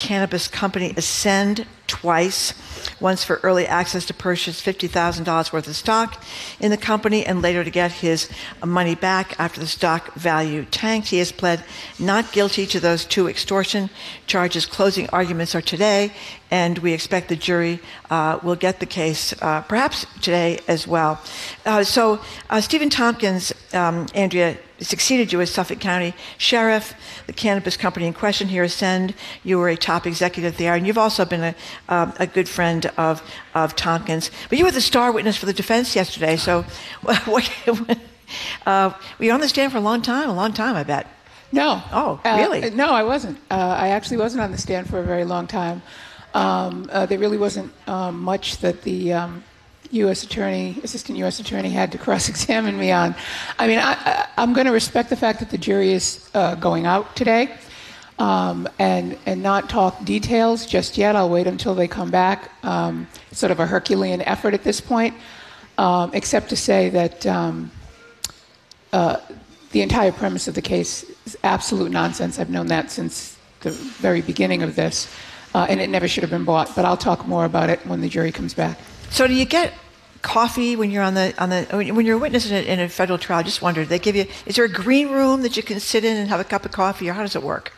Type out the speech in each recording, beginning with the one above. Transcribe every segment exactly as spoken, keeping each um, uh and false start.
cannabis company Ascend twice, once for early access to purchase fifty thousand dollars worth of stock in the company and later to get his money back after the stock value tanked. He has pled not guilty to those two extortion charges. Closing arguments are today, and we expect the jury uh, will get the case uh, perhaps today as well. Uh, so uh, Stephen Tompkins, um, Andrea, succeeded you as Suffolk County Sheriff. The cannabis company in question here, Ascend, you were a top executive there, and you've also been a, um, a good friend of, of Tompkins. But you were the star witness for the defense yesterday, so what, uh, were you on the stand for a long time? A long time, I bet. No. Oh, really? Uh, no, I wasn't. Uh, I actually wasn't on the stand for a very long time. Um, uh, there really wasn't um, much that the um, U S Attorney, Assistant U S Attorney had to cross-examine me on. I mean, I, I, I'm going to respect the fact that the jury is uh, going out today um, and, and not talk details just yet. I'll wait until they come back. Um, it's sort of a Herculean effort at this point, um, except to say that um, uh, the entire premise of the case is absolute nonsense. I've known that since the very beginning of this, uh, and it never should have been bought. But I'll talk more about it when the jury comes back. So do you get coffee when you're on the on the when you're a witness in a, in a federal trial? Just wondered. They give you. Is there a green room that you can sit in and have a cup of coffee, or how does it work?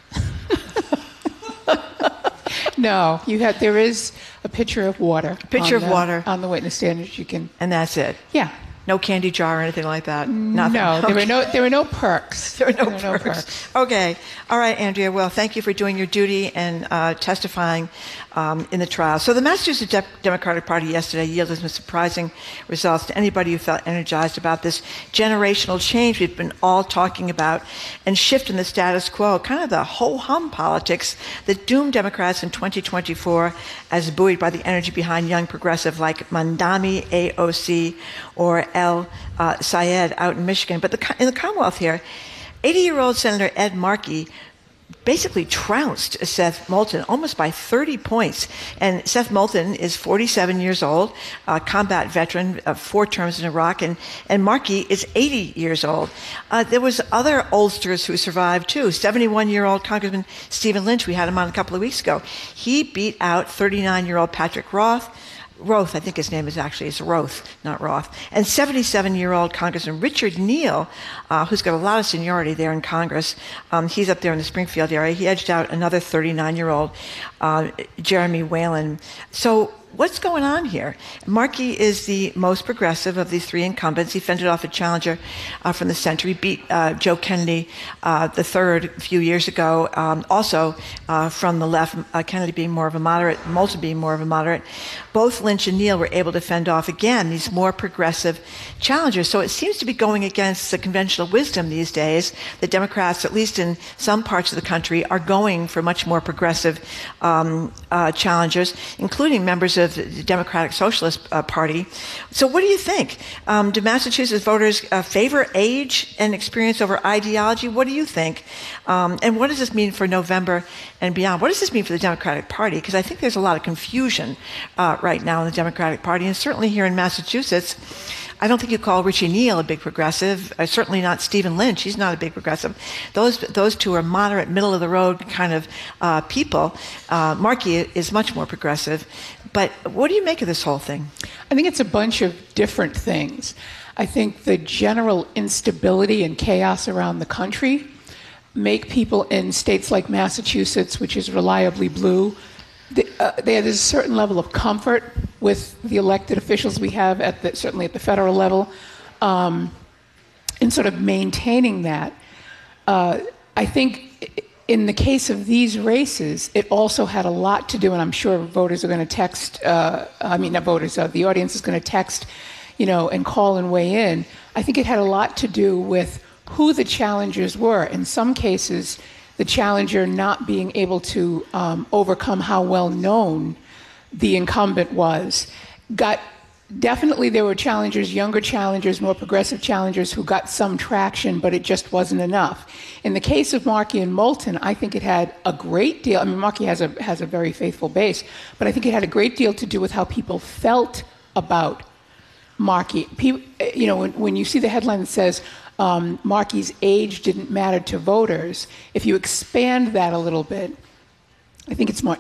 No, you have. There is a pitcher of water. A pitcher of the, water on the witness stand that you can. And that's it. Yeah. No candy jar or anything like that? Nothing. No, there okay. were no there were no perks. There were no, there perks. were no perks. Okay. All right, Andrea. Well, thank you for doing your duty and uh, testifying um, in the trial. So the Massachusetts De- Democratic Party yesterday yielded some surprising results to anybody who felt energized about this generational change we've been all talking about and shift in the status quo, kind of the ho-hum politics that doomed Democrats in twenty twenty-four as buoyed by the energy behind young progressive like Mandami A O C or El uh, Sayed out in Michigan. But the, in the Commonwealth here, eighty-year-old Senator Ed Markey basically trounced Seth Moulton almost by thirty points. And Seth Moulton is forty-seven years old, a combat veteran of four terms in Iraq, and, and Markey is eighty years old. Uh, there was other oldsters who survived too. seventy-one-year-old Congressman Stephen Lynch, we had him on a couple of weeks ago. He beat out thirty-nine-year-old Patrick Roth, Roth, I think his name is actually, it's Roth, not Roth, and seventy-seven-year-old Congressman Richard Neal, uh, who's got a lot of seniority there in Congress. Um, he's up there in the Springfield area. He edged out another thirty-nine-year-old uh, Jeremy Whalen. So what's going on here? Markey is the most progressive of these three incumbents. He fended off a challenger uh, from the center. He beat uh, Joe Kennedy uh, the third a few years ago, um, also uh, from the left, uh, Kennedy being more of a moderate, Moulton being more of a moderate. Both Lynch and Neal were able to fend off, again, these more progressive challengers. So it seems to be going against the conventional wisdom these days that Democrats, at least in some parts of the country, are going for much more progressive um, uh, challengers, including members of the Democratic Socialist uh, Party. So what do you think? Um, do Massachusetts voters uh, favor age and experience over ideology? What do you think? Um, and what does this mean for November and beyond? What does this mean for the Democratic Party? Because I think there's a lot of confusion uh, right now in the Democratic Party, and certainly here in Massachusetts. I don't think you call Richie Neal a big progressive. Uh, certainly not Stephen Lynch. He's not a big progressive. Those those two are moderate, middle of the road kind of uh, people. Uh, Markey is much more progressive. But what do you make of this whole thing? I think it's a bunch of different things. I think the general instability and chaos around the country make people in states like Massachusetts, which is reliably blue, the, uh, there's a certain level of comfort with the elected officials we have, at the, certainly at the federal level, um, in sort of maintaining that. Uh, I think in the case of these races, it also had a lot to do, and I'm sure voters are going to text, uh, I mean, not voters, uh, the audience is going to text, you know, and call and weigh in. I think it had a lot to do with who the challengers were. In some cases, the challenger not being able to um, overcome how well known the incumbent was. Got definitely there were challengers, younger challengers, more progressive challengers who got some traction, but it just wasn't enough. In the case of Markey and Moulton, I think it had a great deal. I mean, Markey has a has a very faithful base, but I think it had a great deal to do with how people felt about Markey. People, you know, when, when you see the headline that says um, Markey's age didn't matter to voters, if you expand that a little bit, I think it's more